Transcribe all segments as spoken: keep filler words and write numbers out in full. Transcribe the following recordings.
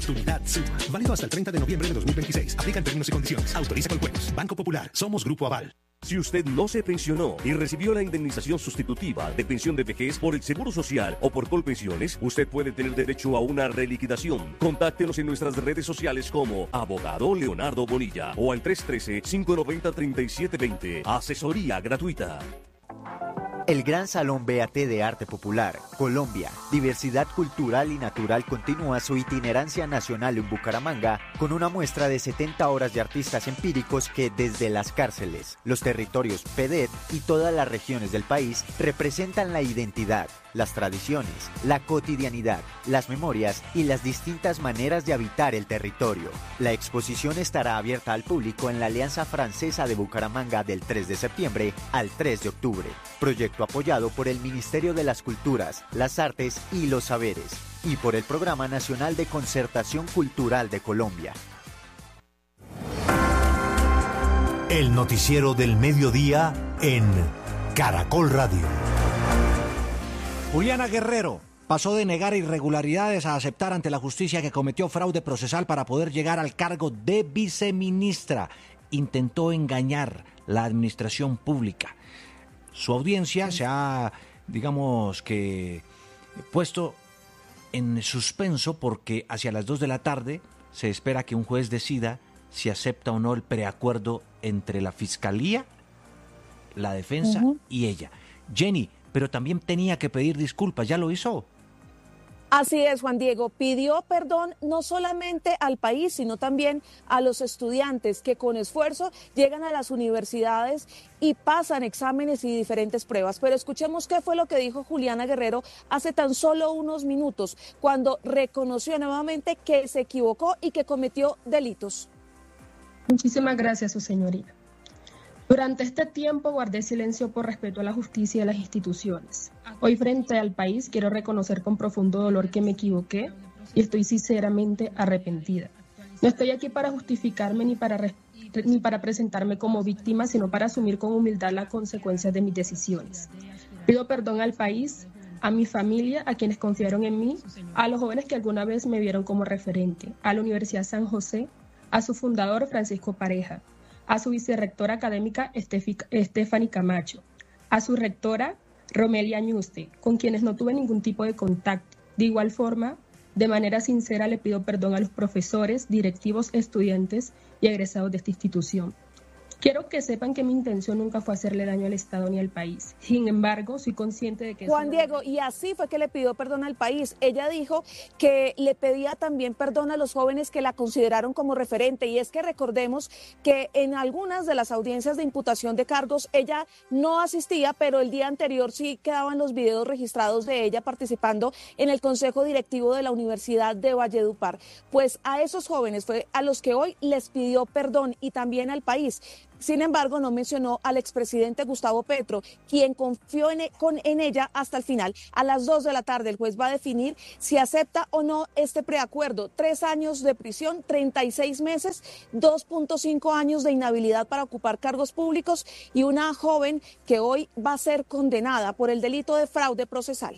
oportunidad suma. Válido hasta el treinta de noviembre de dos mil veintiséis. Aplican términos y condiciones. Autoriza con juegos. Banco Popular. Somos Grupo Aval. Si usted no se pensionó y recibió la indemnización sustitutiva de pensión de vejez por el Seguro Social o por Colpensiones, usted puede tener derecho a una reliquidación. Contáctenos en nuestras redes sociales como Abogado Leonardo Bonilla o al tres uno tres, cinco nueve cero, tres siete dos cero. Asesoría gratuita. El Gran Salón B A T de Arte Popular, Colombia, Diversidad Cultural y Natural continúa su itinerancia nacional en Bucaramanga con una muestra de setenta horas de artistas empíricos que desde las cárceles, los territorios P D E T y todas las regiones del país representan la identidad, las tradiciones, la cotidianidad, las memorias y las distintas maneras de habitar el territorio. La exposición estará abierta al público en la Alianza Francesa de Bucaramanga del tres de septiembre al tres de octubre. Proyecto apoyado por el Ministerio de las Culturas, las Artes y los Saberes y por el Programa Nacional de Concertación Cultural de Colombia. El noticiero del mediodía en Caracol Radio. Juliana Guerrero pasó de negar irregularidades a aceptar ante la justicia que cometió fraude procesal para poder llegar al cargo de viceministra. Intentó engañar la administración pública. Su audiencia se ha, digamos que, puesto en suspenso porque hacia las dos de la tarde se espera que un juez decida si acepta o no el preacuerdo entre la Fiscalía, la defensa uh-huh. y ella. Jenny, pero también tenía que pedir disculpas, ¿ya lo hizo? Así es, Juan Diego, pidió perdón no solamente al país, sino también a los estudiantes que con esfuerzo llegan a las universidades y pasan exámenes y diferentes pruebas. Pero escuchemos qué fue lo que dijo Juliana Guerrero hace tan solo unos minutos, cuando reconoció nuevamente que se equivocó y que cometió delitos. Muchísimas gracias, su señoría. Durante este tiempo guardé silencio por respeto a la justicia y a las instituciones. Hoy frente al país quiero reconocer con profundo dolor que me equivoqué y estoy sinceramente arrepentida. No estoy aquí para justificarme ni para, ni para presentarme como víctima, sino para asumir con humildad las consecuencias de mis decisiones. Pido perdón al país, a mi familia, a quienes confiaron en mí, a los jóvenes que alguna vez me vieron como referente, a la Universidad San José, a su fundador Francisco Pareja, a su vicerrectora académica Stephanie Camacho, a su rectora Romelia Ñuste, con quienes no tuve ningún tipo de contacto. De igual forma, de manera sincera le pido perdón a los profesores, directivos, estudiantes y egresados de esta institución. Quiero que sepan que mi intención nunca fue hacerle daño al Estado ni al país. Sin embargo, soy consciente de que... Juan Diego, y así fue que le pidió perdón al país. Ella dijo que le pedía también perdón a los jóvenes que la consideraron como referente. Y es que recordemos que en algunas de las audiencias de imputación de cargos ella no asistía, pero el día anterior sí quedaban los videos registrados de ella participando en el Consejo Directivo de la Universidad de Valledupar. Pues a esos jóvenes fue a los que hoy les pidió perdón y también al país. Sin embargo, no mencionó al expresidente Gustavo Petro, quien confió en, con, en ella hasta el final. A las dos de la tarde el juez va a definir si acepta o no este preacuerdo. Tres años de prisión, treinta y seis meses, dos punto cinco años de inhabilidad para ocupar cargos públicos y una joven que hoy va a ser condenada por el delito de fraude procesal.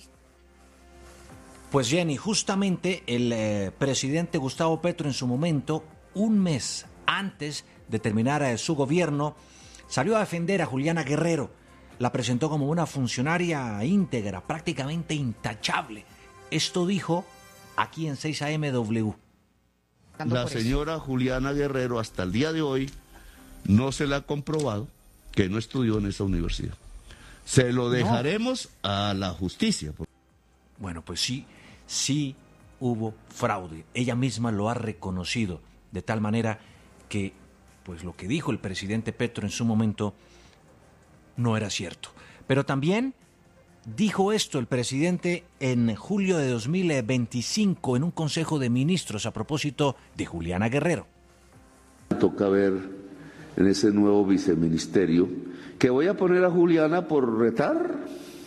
Pues Jenny, justamente el eh, presidente Gustavo Petro en su momento, un mes antes de terminar eh, su gobierno, salió a defender a Juliana Guerrero. La presentó como una funcionaria íntegra, prácticamente intachable. Esto dijo aquí en seis A M W. La señora Juliana Guerrero hasta el día de hoy no se le ha comprobado que no estudió en esa universidad. Se lo dejaremos no. a la justicia. Bueno, pues sí, sí hubo fraude. Ella misma lo ha reconocido, de tal manera que pues lo que dijo el presidente Petro en su momento no era cierto. Pero también dijo esto el presidente en julio de dos mil veinticinco en un consejo de ministros a propósito de Juliana Guerrero. Toca ver en ese nuevo viceministerio que voy a poner a Juliana por retar.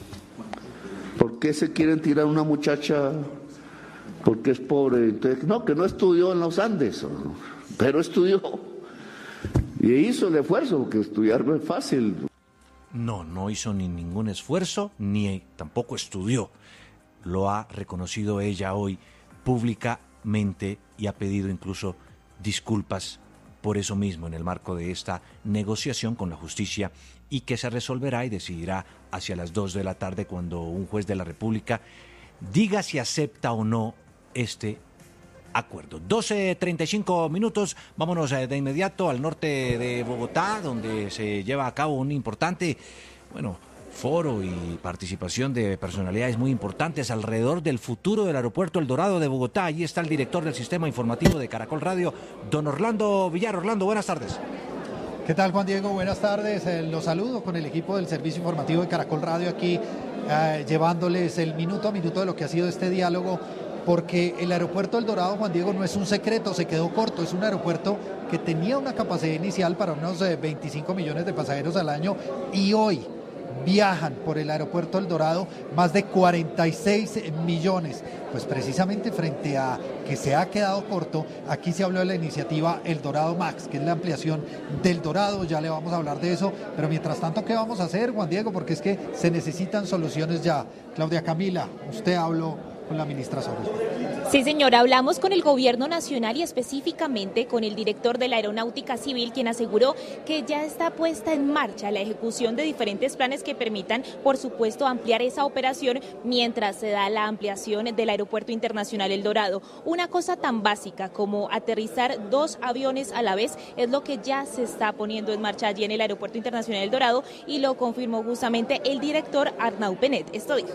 ¿Por qué se quieren tirar a una muchacha porque es pobre? Entonces, no, que no estudió en los Andes, pero estudió. Y hizo el esfuerzo, porque estudiar no es fácil. No, no hizo ni ningún esfuerzo, ni tampoco estudió. Lo ha reconocido ella hoy públicamente. mente y ha pedido incluso disculpas por eso mismo en el marco de esta negociación con la justicia y que se resolverá y decidirá hacia las dos de la tarde cuando un juez de la República diga si acepta o no este acuerdo. doce treinta y cinco minutos, vámonos de inmediato al norte de Bogotá, donde se lleva a cabo un importante, bueno, foro y participación de personalidades muy importantes alrededor del futuro del aeropuerto El Dorado de Bogotá. Allí está el director del sistema informativo de Caracol Radio, don Orlando Villar. Orlando, buenas tardes. ¿Qué tal, Juan Diego? Buenas tardes. Eh, los saludo con el equipo del servicio informativo de Caracol Radio aquí, eh, llevándoles el minuto a minuto de lo que ha sido este diálogo, porque el aeropuerto El Dorado, Juan Diego, no es un secreto, se quedó corto. Es un aeropuerto que tenía una capacidad inicial para unos eh, veinticinco millones de pasajeros al año y hoy viajan por el aeropuerto El Dorado más de cuarenta y seis millones. Pues precisamente frente a que se ha quedado corto, aquí se habló de la iniciativa El Dorado Max, que es la ampliación del Dorado, ya le vamos a hablar de eso, pero mientras tanto, ¿qué vamos a hacer, Juan Diego? Porque es que se necesitan soluciones ya. Claudia Camila, usted habló con la ministra Soros. Sí, señora, hablamos con el gobierno nacional y específicamente con el director de la Aeronáutica Civil, quien aseguró que ya está puesta en marcha la ejecución de diferentes planes que permitan, por supuesto, ampliar esa operación mientras se da la ampliación del Aeropuerto Internacional El Dorado. Una cosa tan básica como aterrizar dos aviones a la vez es lo que ya se está poniendo en marcha allí en el Aeropuerto Internacional El Dorado y lo confirmó justamente el director Arnau Penet. Esto dijo.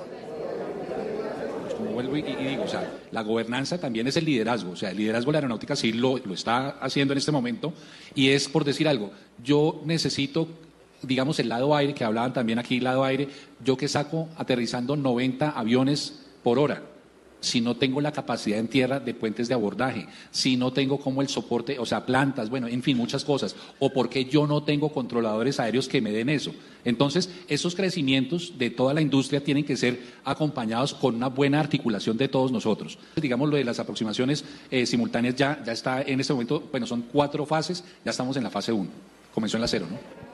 Vuelvo y, y digo, o sea, la gobernanza también es el liderazgo, o sea, el liderazgo de la aeronáutica sí lo, lo está haciendo en este momento y es por decir algo, yo necesito, digamos, el lado aire, que hablaban también aquí, lado aire, yo que saco aterrizando noventa aviones por hora, si no tengo la capacidad en tierra de puentes de abordaje, si no tengo como el soporte, o sea, plantas, bueno, en fin, muchas cosas, o porque yo no tengo controladores aéreos que me den eso. Entonces, esos crecimientos de toda la industria tienen que ser acompañados con una buena articulación de todos nosotros. Digamos, lo de las aproximaciones eh, simultáneas ya, ya está en este momento, bueno, son cuatro fases, ya estamos en la fase uno, comenzó en la cero, ¿no?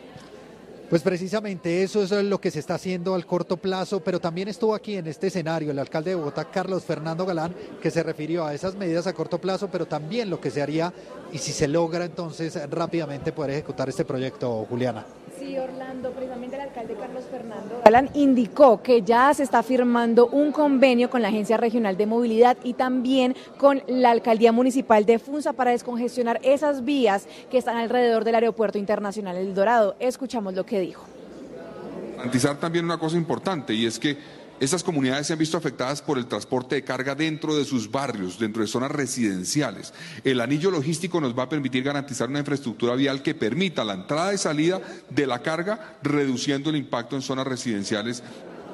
Pues precisamente eso es lo que se está haciendo al corto plazo, pero también estuvo aquí en este escenario el alcalde de Bogotá, Carlos Fernando Galán, que se refirió a esas medidas a corto plazo, pero también lo que se haría y si se logra entonces rápidamente poder ejecutar este proyecto, Juliana. Sí, Orlando, precisamente el alcalde Carlos Fernando Galán indicó que ya se está firmando un convenio con la Agencia Regional de Movilidad y también con la Alcaldía Municipal de Funza para descongestionar esas vías que están alrededor del Aeropuerto Internacional El Dorado. Escuchamos lo que dijo. Garantizar también una cosa importante y es que estas comunidades se han visto afectadas por el transporte de carga dentro de sus barrios, dentro de zonas residenciales. El anillo logístico nos va a permitir garantizar una infraestructura vial que permita la entrada y salida de la carga, reduciendo el impacto en zonas residenciales.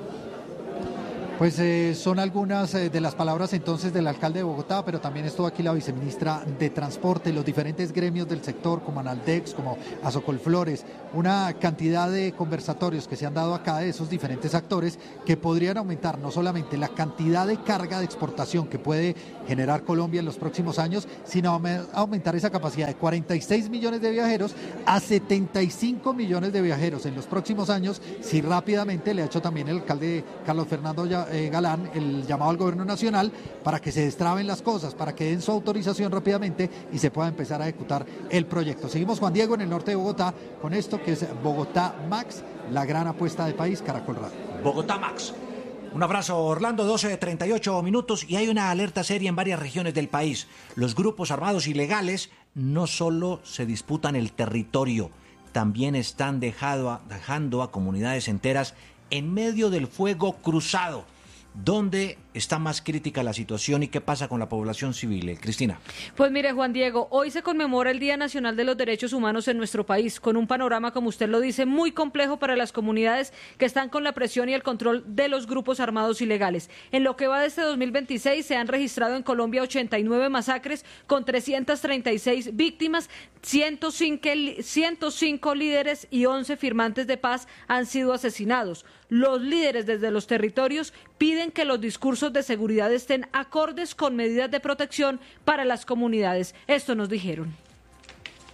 Pues eh, son algunas eh, de las palabras entonces del alcalde de Bogotá, pero también estuvo aquí la viceministra de Transporte, los diferentes gremios del sector como Analdex, como Azocolflores, una cantidad de conversatorios que se han dado acá de esos diferentes actores que podrían aumentar no solamente la cantidad de carga de exportación que puede generar Colombia en los próximos años, sino aumentar esa capacidad de cuarenta y seis millones de viajeros a setenta y cinco millones de viajeros en los próximos años, si rápidamente le ha hecho también el alcalde Carlos Fernando Galán el llamado al gobierno nacional para que se destraben las cosas, para que den su autorización rápidamente y se pueda empezar a ejecutar el proyecto. Seguimos, Juan Diego, en el norte de Bogotá con esto que es Bogotá Max, la gran apuesta del país, Caracol Radio. Bogotá Max. Un abrazo, Orlando, doce treinta y ocho minutos y hay una alerta seria en varias regiones del país. Los grupos armados ilegales no solo se disputan el territorio, también están dejado a, dejando a comunidades enteras en medio del fuego cruzado. ¿Dónde está más crítica la situación y qué pasa con la población civil? Eh, Cristina. Pues mire, Juan Diego, hoy se conmemora el Día Nacional de los Derechos Humanos en nuestro país, con un panorama, como usted lo dice, muy complejo para las comunidades que están con la presión y el control de los grupos armados ilegales. En lo que va de este dos mil veintiséis se han registrado en Colombia ochenta y nueve masacres con trescientas treinta y seis víctimas, ciento cinco líderes y once firmantes de paz han sido asesinados. Los líderes desde los territorios piden que los discursos de seguridad estén acordes con medidas de protección para las comunidades. Esto nos dijeron.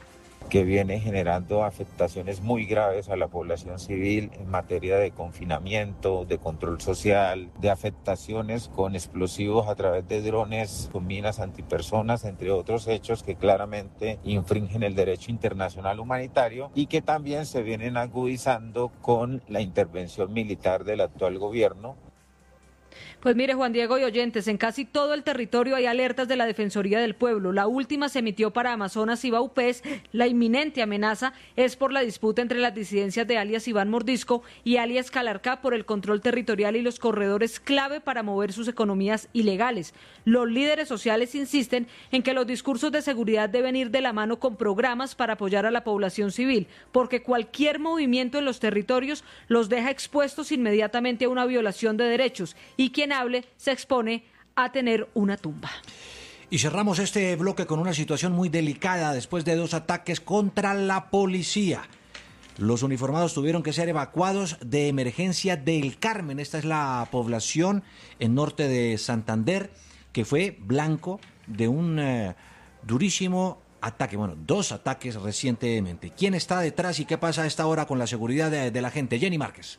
que viene generando afectaciones muy graves a la población civil en materia de confinamiento, de control social, de afectaciones con explosivos a través de drones, con minas antipersonas, entre otros hechos que claramente infringen el derecho internacional humanitario y que también se vienen agudizando con la intervención militar del actual gobierno. Pues mire, Juan Diego y oyentes, en casi todo el territorio hay alertas de la Defensoría del Pueblo. La última se emitió para Amazonas y Vaupés. La inminente amenaza es por la disputa entre las disidencias de alias Iván Mordisco y alias Calarcá por el control territorial y los corredores clave para mover sus economías ilegales. Los líderes sociales insisten en que los discursos de seguridad deben ir de la mano con programas para apoyar a la población civil, porque cualquier movimiento en los territorios los deja expuestos inmediatamente a una violación de derechos y quien hable se expone a tener una tumba. Y cerramos este bloque con una situación muy delicada después de dos ataques contra la policía. Los uniformados tuvieron que ser evacuados de emergencia del Carmen. Esta es la población en norte de Santander que fue blanco de un eh, durísimo ataque, bueno, dos ataques recientemente. ¿Quién está detrás y qué pasa a esta hora con la seguridad de, de la gente? Jenny Márquez.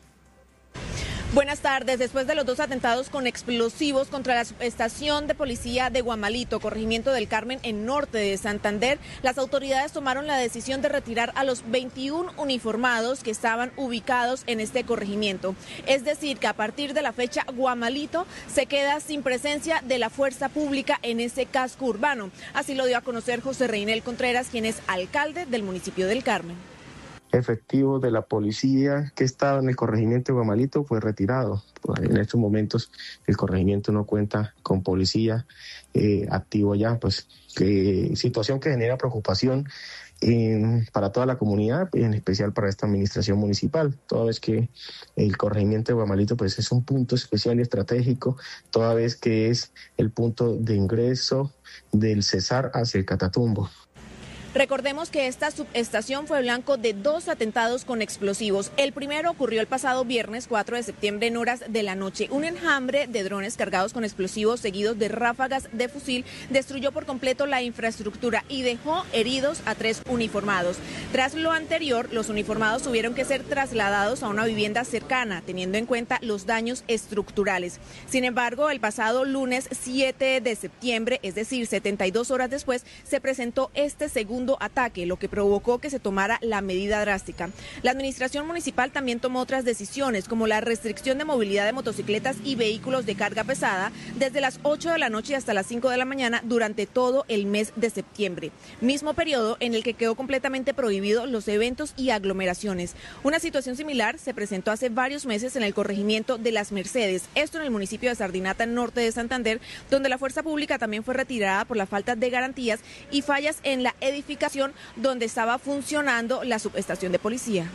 Buenas tardes. Después de los dos atentados con explosivos contra la estación de policía de Guamalito, corregimiento del Carmen, en norte de Santander, las autoridades tomaron la decisión de retirar a los veintiún uniformados que estaban ubicados en este corregimiento. Es decir, que a partir de la fecha Guamalito se queda sin presencia de la fuerza pública en ese casco urbano. Así lo dio a conocer José Reinel Contreras, quien es alcalde del municipio del Carmen. Efectivo de la policía que estaba en el corregimiento de Guamalito fue retirado. En estos momentos el corregimiento no cuenta con policía eh, activo ya, pues que situación que genera preocupación eh, para toda la comunidad, en especial para esta administración municipal, toda vez que el corregimiento de Guamalito pues es un punto especial y estratégico, toda vez que es el punto de ingreso del Cesar hacia el Catatumbo. Recordemos que esta subestación fue blanco de dos atentados con explosivos. El primero ocurrió el pasado viernes cuatro de septiembre en horas de la noche. Un enjambre de drones cargados con explosivos seguidos de ráfagas de fusil destruyó por completo la infraestructura y dejó heridos a tres uniformados. Tras lo anterior, los uniformados tuvieron que ser trasladados a una vivienda cercana, teniendo en cuenta los daños estructurales. Sin embargo, el pasado lunes siete de septiembre, es decir, setenta y dos horas después, se presentó este segundo ataque, lo que provocó que se tomara la medida drástica. La administración municipal también tomó otras decisiones, como la restricción de movilidad de motocicletas y vehículos de carga pesada desde las ocho de la noche hasta las cinco de la mañana durante todo el mes de septiembre, mismo periodo en el que quedó completamente prohibido los eventos y aglomeraciones. Una situación similar se presentó hace varios meses en el corregimiento de Las Mercedes, esto en el municipio de Sardinata, norte de Santander, donde la fuerza pública también fue retirada por la falta de garantías y fallas en la edificación donde estaba funcionando la subestación de policía.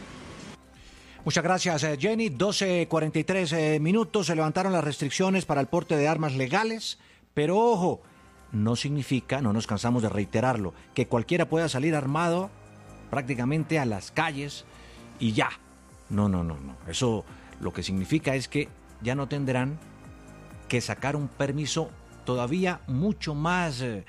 Muchas gracias, Jenny. doce cuarenta y tres eh, minutos. Se levantaron las restricciones para el porte de armas legales, pero ojo, no significa, no nos cansamos de reiterarlo, que cualquiera pueda salir armado prácticamente a las calles y ya. No, no, no, no. Eso lo que significa es que ya no tendrán que sacar un permiso todavía mucho más eh,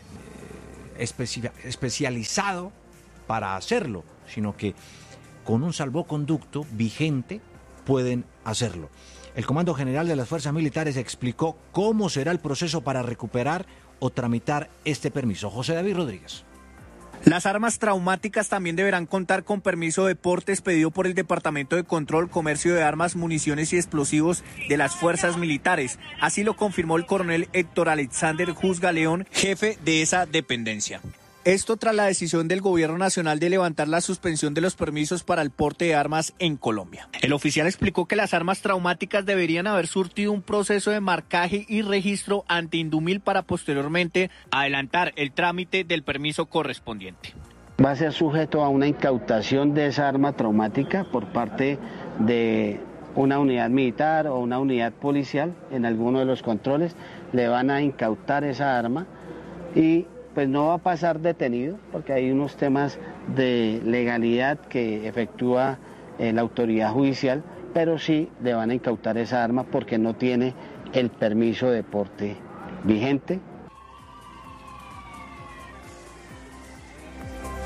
especializado para hacerlo, sino que con un salvoconducto vigente pueden hacerlo. El Comando General de las Fuerzas Militares explicó cómo será el proceso para recuperar o tramitar este permiso. José David Rodríguez. Las armas traumáticas también deberán contar con permiso de porte expedido por el Departamento de Control, Comercio de Armas, Municiones y Explosivos de las Fuerzas Militares. Así lo confirmó el coronel Héctor Alexander Juzga León, jefe de esa dependencia. Esto tras la decisión del Gobierno Nacional de levantar la suspensión de los permisos para el porte de armas en Colombia. El oficial explicó que las armas traumáticas deberían haber surtido un proceso de marcaje y registro ante Indumil para posteriormente adelantar el trámite del permiso correspondiente. Va a ser sujeto a una incautación de esa arma traumática por parte de una unidad militar o una unidad policial. En alguno de los controles le van a incautar esa arma y pues no va a pasar detenido porque hay unos temas de legalidad que efectúa eh, la autoridad judicial, pero sí le van a incautar esa arma porque no tiene el permiso de porte vigente.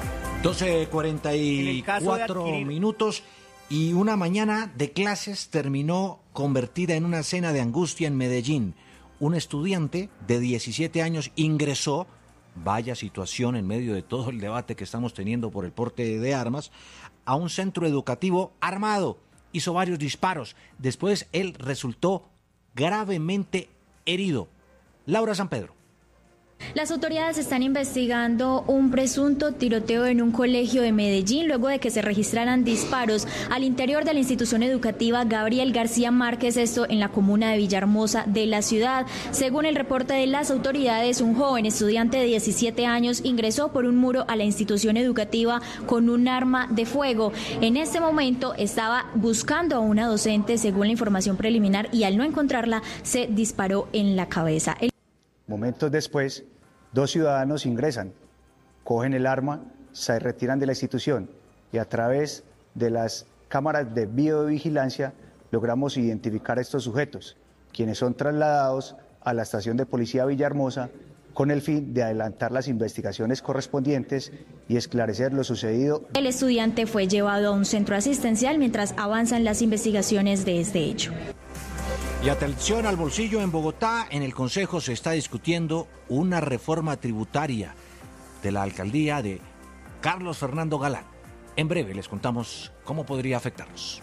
doce cuarenta y cuatro minutos y una mañana de clases terminó convertida en una escena de angustia en Medellín. Un estudiante de diecisiete años ingresó, vaya situación en medio de todo el debate que estamos teniendo por el porte de armas, a un centro educativo armado. Hizo varios disparos. Después él resultó gravemente herido. Laura San Pedro. Las autoridades están investigando un presunto tiroteo en un colegio de Medellín luego de que se registraran disparos al interior de la institución educativa Gabriel García Márquez, esto en la comuna de Villahermosa de la ciudad. Según el reporte de las autoridades, un joven estudiante de diecisiete años ingresó por un muro a la institución educativa con un arma de fuego. En este momento estaba buscando a una docente, según la información preliminar, y al no encontrarla se disparó en la cabeza. El... Momentos después, dos ciudadanos ingresan, cogen el arma, se retiran de la institución y a través de las cámaras de videovigilancia logramos identificar a estos sujetos, quienes son trasladados a la estación de policía Villahermosa con el fin de adelantar las investigaciones correspondientes y esclarecer lo sucedido. El estudiante fue llevado a un centro asistencial mientras avanzan las investigaciones de este hecho. Y atención al bolsillo en Bogotá. En el Consejo se está discutiendo una reforma tributaria de la alcaldía de Carlos Fernando Galán. En breve les contamos cómo podría afectarnos.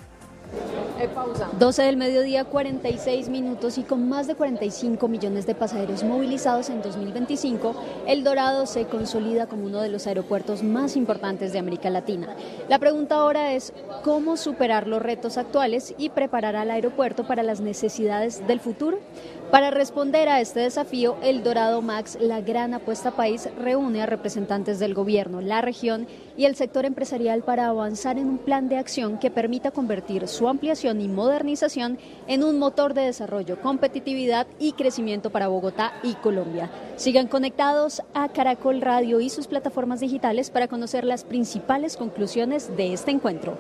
doce del mediodía, cuarenta y seis minutos, y con más de cuarenta y cinco millones de pasajeros movilizados en dos mil veinticinco, El Dorado se consolida como uno de los aeropuertos más importantes de América Latina. La pregunta ahora es cómo superar los retos actuales y preparar al aeropuerto para las necesidades del futuro. Para responder a este desafío, El Dorado Max, la gran apuesta país, reúne a representantes del gobierno, la región y el sector empresarial para avanzar en un plan de acción que permita convertir su ampliación y modernización en un motor de desarrollo, competitividad y crecimiento para Bogotá y Colombia. Sigan conectados a Caracol Radio y sus plataformas digitales para conocer las principales conclusiones de este encuentro.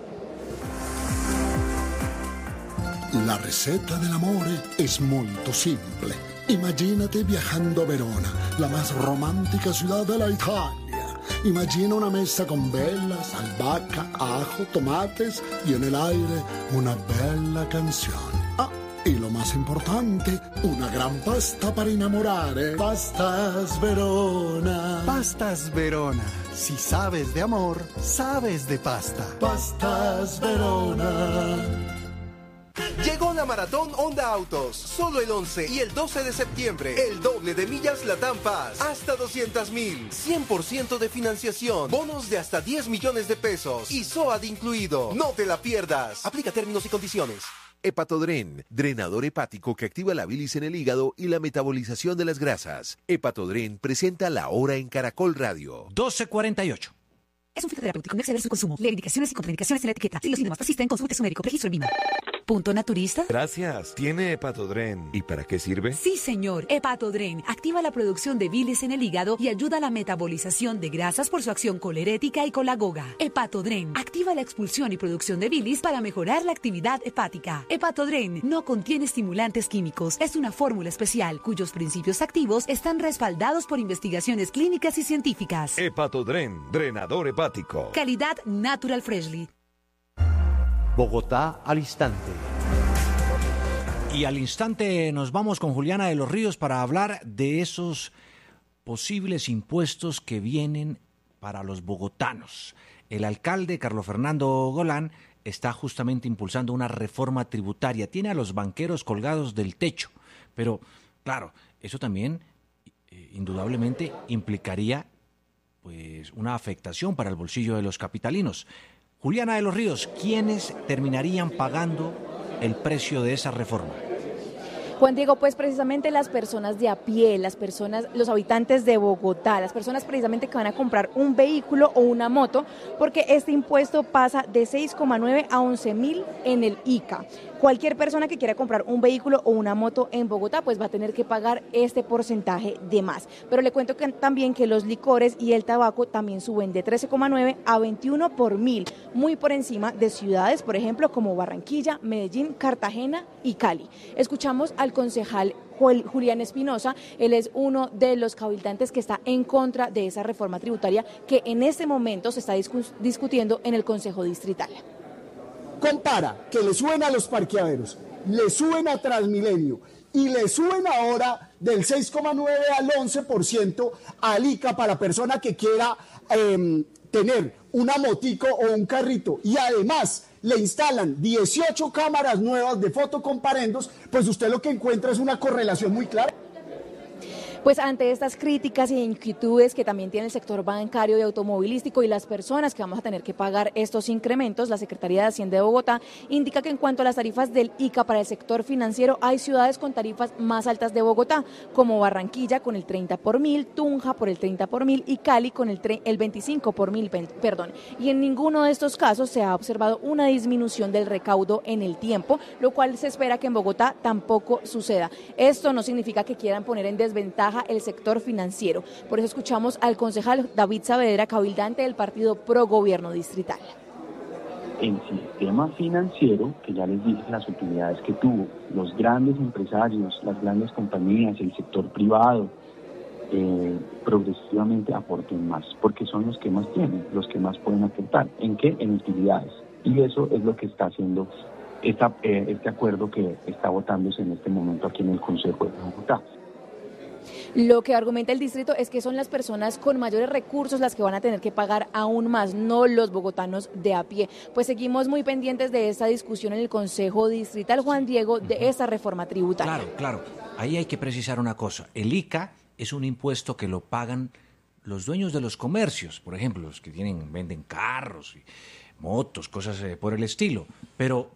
La receta dell'amore es molto simple. Imagínate viajando a Verona, la más romántica ciudad de la Italia. Imagina una mesa con velas, albahaca, ajo, tomates y en el aire una bella canción. Ah, y lo más importante, una gran pasta para innamorare. Pastas Verona. Pastas Verona. Si sabes de amor, sabes de pasta. Pastas Verona. Llegó la Maratón Honda Autos, solo el once y el doce de septiembre, el doble de millas Latam Paz, hasta doscientas mil, cien por ciento de financiación, bonos de hasta diez millones de pesos y S O A D incluido. No te la pierdas, aplica términos y condiciones. Hepatodren, drenador hepático que activa la bilis en el hígado y la metabolización de las grasas. Hepatodren presenta La Hora en Caracol Radio. doce cuarenta y ocho. Es un fitoterapéutico, no exceder su consumo. Lee indicaciones y contraindicaciones en la etiqueta. Si los síntomas persisten, consulte a su médico. Registro en Vima. ¿Punto naturista? Gracias. ¿Tiene Hepatodren? ¿Y para qué sirve? Sí, señor. Hepatodren activa la producción de bilis en el hígado y ayuda a la metabolización de grasas por su acción colerética y colagoga. Hepatodren activa la expulsión y producción de bilis para mejorar la actividad hepática. Hepatodren no contiene estimulantes químicos. Es una fórmula especial cuyos principios activos están respaldados por investigaciones clínicas y científicas. Hepatodren, drenador hepático. Calidad Natural Freshly. Bogotá al instante. Y al instante nos vamos con Juliana de los Ríos para hablar de esos posibles impuestos que vienen para los bogotanos. El alcalde Carlos Fernando Galán está justamente impulsando una reforma tributaria. Tiene a los banqueros colgados del techo, pero claro, eso también eh, indudablemente implicaría pues una afectación para el bolsillo de los capitalinos. Juliana de los Ríos, ¿quiénes terminarían pagando el precio de esa reforma? Juan Diego, pues precisamente las personas de a pie, las personas, los habitantes de Bogotá, las personas precisamente que van a comprar un vehículo o una moto, porque este impuesto pasa de seis coma nueve a once mil en el I C A. Cualquier persona que quiera comprar un vehículo o una moto en Bogotá, pues va a tener que pagar este porcentaje de más. Pero le cuento que también que los licores y el tabaco también suben de trece coma nueve a veintiuno por mil, muy por encima de ciudades, por ejemplo, como Barranquilla, Medellín, Cartagena y Cali. Escuchamos al al concejal Julián Espinosa. Él es uno de los cabildantes que está en contra de esa reforma tributaria que en este momento se está discus- discutiendo en el Consejo Distrital. Compara que le suben a los parqueaderos, le suben a Transmilenio y le suben ahora del seis coma nueve al once por ciento al I C A para la persona que quiera eh, tener una motico o un carrito, y además le instalan dieciocho cámaras nuevas de fotocomparendos, pues usted lo que encuentra es una correlación muy clara. Pues ante estas críticas e inquietudes que también tiene el sector bancario y automovilístico y las personas que vamos a tener que pagar estos incrementos, la Secretaría de Hacienda de Bogotá indica que en cuanto a las tarifas del I C A para el sector financiero, hay ciudades con tarifas más altas de Bogotá, como Barranquilla con el treinta por mil, Tunja por el treinta por mil y Cali con el, el veinticinco por mil, perdón. Y en ninguno de estos casos se ha observado una disminución del recaudo en el tiempo, lo cual se espera que en Bogotá tampoco suceda. Esto no significa que quieran poner en desventaja el sector financiero. Por eso escuchamos al concejal David Saavedra, cabildante del partido Pro Gobierno Distrital. El sistema financiero, que ya les dije las utilidades que tuvo, los grandes empresarios, las grandes compañías, el sector privado, eh, progresivamente aporten más, porque son los que más tienen, los que más pueden aportar. ¿En qué? En utilidades. Y eso es lo que está haciendo esta, eh, este acuerdo que está votándose en este momento aquí en el Consejo de Bogotá. Lo que argumenta el distrito es que son las personas con mayores recursos las que van a tener que pagar aún más, no los bogotanos de a pie. Pues seguimos muy pendientes de esta discusión en el Consejo Distrital, Juan Diego, de esta reforma tributaria. Claro, claro. Ahí hay que precisar una cosa. El I C A es un impuesto que lo pagan los dueños de los comercios, por ejemplo, los que tienen, venden carros, y motos, cosas eh, por el estilo. Pero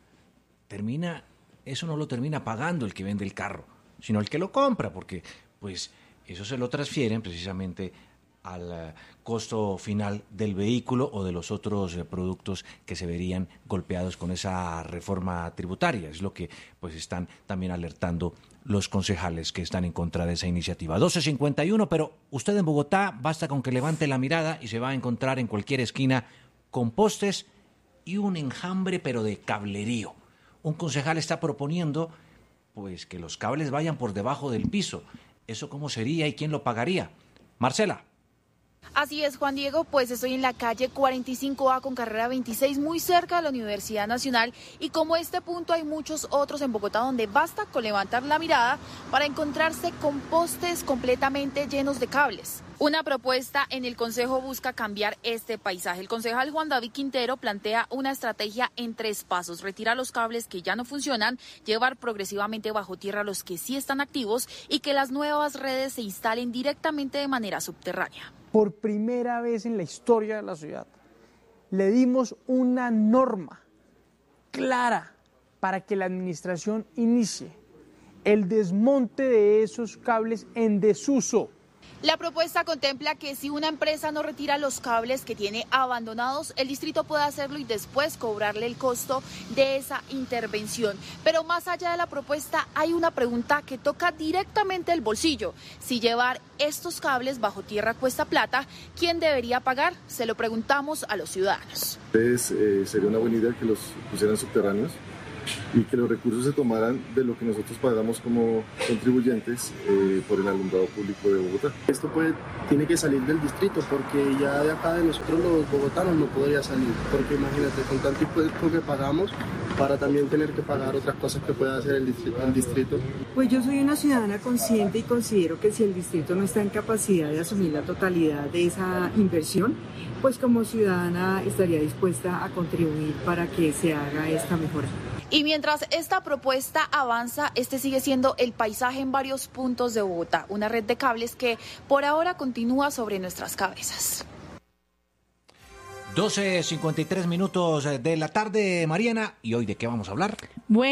termina, eso no lo termina pagando el que vende el carro, sino el que lo compra, porque pues eso se lo transfieren precisamente al uh, costo final del vehículo o de los otros uh, productos que se verían golpeados con esa reforma tributaria. Es lo que pues están también alertando los concejales que están en contra de esa iniciativa. doce cincuenta y uno, pero usted en Bogotá basta con que levante la mirada y se va a encontrar en cualquier esquina con postes y un enjambre pero de cablerío. Un concejal está proponiendo pues que los cables vayan por debajo del piso. ¿Eso cómo sería y quién lo pagaría? Marcela. Así es, Juan Diego, pues estoy en la calle cuarenta y cinco A con carrera veintiséis, muy cerca de la Universidad Nacional, y como este punto hay muchos otros en Bogotá donde basta con levantar la mirada para encontrarse con postes completamente llenos de cables. Una propuesta en el Consejo busca cambiar este paisaje. El concejal Juan David Quintero plantea una estrategia en tres pasos: retirar los cables que ya no funcionan, llevar progresivamente bajo tierra los que sí están activos y que las nuevas redes se instalen directamente de manera subterránea. Por primera vez en la historia de la ciudad, le dimos una norma clara para que la administración inicie el desmonte de esos cables en desuso. La propuesta contempla que si una empresa no retira los cables que tiene abandonados, el distrito puede hacerlo y después cobrarle el costo de esa intervención. Pero más allá de la propuesta, hay una pregunta que toca directamente el bolsillo. Si llevar estos cables bajo tierra cuesta plata, ¿quién debería pagar? Se lo preguntamos a los ciudadanos. Entonces, eh, sería una buena idea que los pusieran subterráneos y que los recursos se tomaran de lo que nosotros pagamos como contribuyentes eh, por el alumbrado público de Bogotá. Esto puede, tiene que salir del distrito, porque ya de acá de nosotros los bogotanos no podría salir, porque imagínate, con tanto impuesto que pagamos para también tener que pagar otras cosas que pueda hacer el distrito, el distrito. Pues yo soy una ciudadana consciente y considero que si el distrito no está en capacidad de asumir la totalidad de esa inversión, pues como ciudadana estaría dispuesta a contribuir para que se haga esta mejora. Y mientras esta propuesta avanza, este sigue siendo el paisaje en varios puntos de Bogotá, una red de cables que por ahora continúa sobre nuestras cabezas. doce cincuenta y tres minutos de la tarde, Mariana, ¿y hoy de qué vamos a hablar? Bueno.